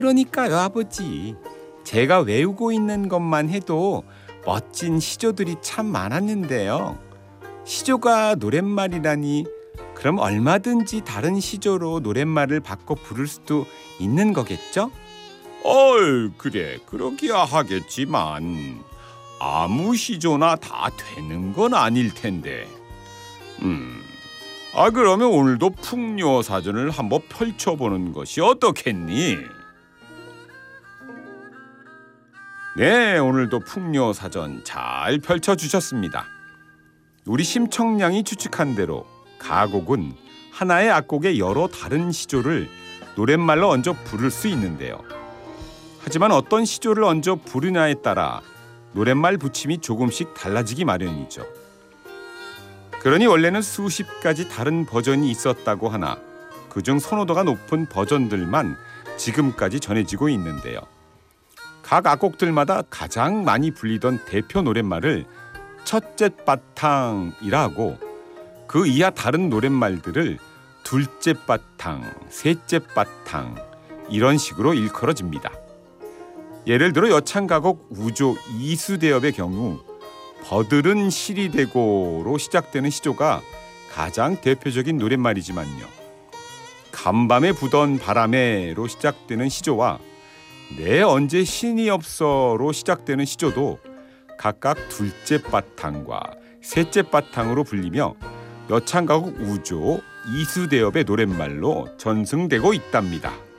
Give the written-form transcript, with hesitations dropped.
그러니까요, 아버지. 제가 외우고 있는 것만 해도 멋진 시조들이 참 많았는데요. 시조가 노랫말이라니 그럼 얼마든지 다른 시조로 노랫말을 바꿔 부를 수도 있는 거겠죠? 그래, 그러기야 하겠지만 아무 시조나 다 되는 건 아닐 텐데. 그러면 오늘도 풍요사전을 한번 펼쳐보는 것이 어떻겠니? 네, 오늘도 풍요사전 잘 펼쳐주셨습니다. 우리 심청량이 추측한 대로 가곡은 하나의 악곡의 여러 다른 시조를 노랫말로 얹어 부를 수 있는데요. 하지만 어떤 시조를 얹어 부르냐에 따라 노랫말 붙임이 조금씩 달라지기 마련이죠. 그러니 원래는 수십 가지 다른 버전이 있었다고 하나 그중 선호도가 높은 버전들만 지금까지 전해지고 있는데요. 각 악곡들마다 가장 많이 불리던 대표 노랫말을 첫째 바탕이라 하고 그 이하 다른 노랫말들을 둘째 바탕, 셋째 바탕 이런 식으로 일컬어집니다. 예를 들어 여창가곡 우조 이수대엽의 경우 버들은 실이 되고로 시작되는 시조가 가장 대표적인 노랫말이지만요. 간밤에 부던 바람에로 시작되는 시조와 내 언제 신이 없어로 시작되는 시조도 각각 둘째 바탕과 셋째 바탕으로 불리며 여창가곡 우조 이수대엽의 노랫말로 전승되고 있답니다.